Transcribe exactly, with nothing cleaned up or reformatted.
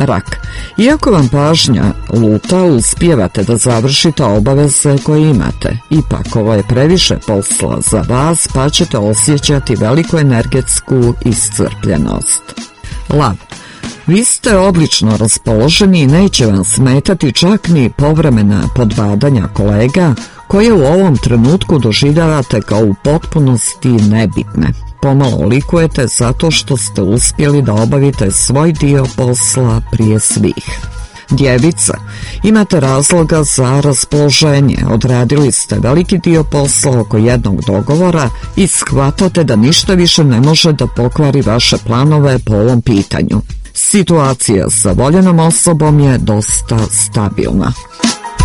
Rak. Iako vam pažnja luta, uspijevate da završite obaveze koje imate. Ipak, ovo je previše posla za vas, pa ćete osjećati veliku energetsku iscrpljenost. Lav. Vi ste odlično raspoloženi i neće vam smetati čak ni povremena podbadanja kolega koje u ovom trenutku doživljavate kao u potpunosti nebitne. Pomalo likujete zato što ste uspjeli da obavite svoj dio posla prije svih. Djevica, imate razloga za raspoloženje, odradili ste veliki dio posla oko jednog dogovora i shvatate da ništa više ne može da pokvari vaše planove po ovom pitanju. Situacija sa voljenom osobom je dosta stabilna.